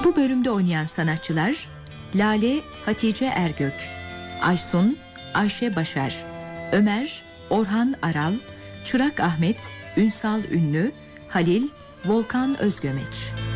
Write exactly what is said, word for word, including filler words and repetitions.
Bu bölümde oynayan sanatçılar Lale Hatice Ergök, Aysun Ayşe Başar, Ömer Orhan Aral, Çırak Ahmet Ünsal Ünlü, Halil Volkan Özgömeç.